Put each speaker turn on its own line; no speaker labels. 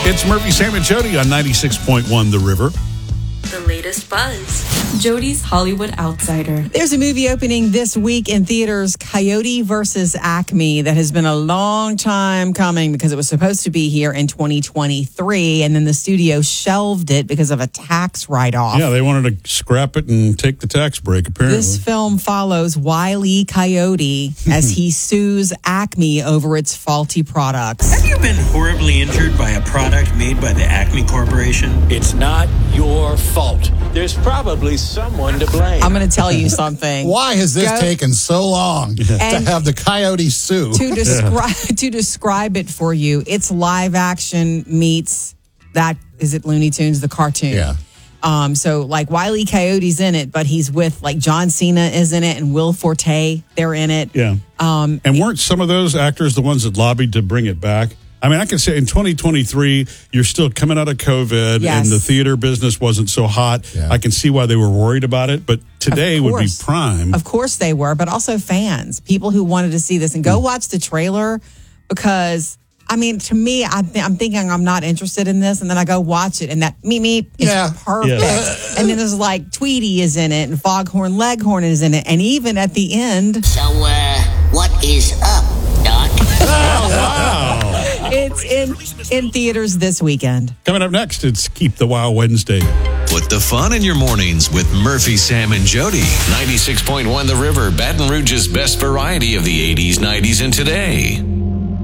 It's Murphy, Sam, and Jody on 96.1 The River.
The latest buzz. Jody's Hollywood Outsider.
There's a movie opening this week in theaters, Coyote versus Acme, that has been a long time coming because it was supposed to be here in 2023, and then the studio shelved it because of a tax write-off.
Yeah, they wanted to scrap it and take the tax break, apparently.
This film follows Wile E. Coyote as he sues Acme over its faulty products.
Have you been horribly injured by a product made by the Acme Corporation?
It's not your fault. There's probably someone to blame.
I'm going to tell you something.
Why has this taken so long to have the Coyote sue?
To describe it for you, it's live action meets that, is it Looney Tunes, the cartoon?
Yeah.
So like Wile E. Coyote's in it, but he's with like John Cena is in it and Will Forte, they're in it.
Yeah. And weren't some of those actors the ones that lobbied to bring it back? I mean, I can say in 2023, you're still coming out of COVID and the theater business wasn't so hot.
Yeah.
I can see why they were worried about it, but today would be prime.
Of course they were, but also fans, people who wanted to see this and go watch the trailer because, I mean, to me, I'm thinking I'm not interested in this, and then I go watch it, and that meep is perfect. Yeah. And then there's like Tweety is in it, and Foghorn Leghorn is in it, and even at the end.
So, what is up, Doc?
Oh, wow.
It's in theaters this weekend.
Coming up next, it's Keep the Wow Wednesday.
Put the fun in your mornings with Murphy, Sam, and Jody. 96.1 The River, Baton Rouge's best variety of the 80s, 90s, and today.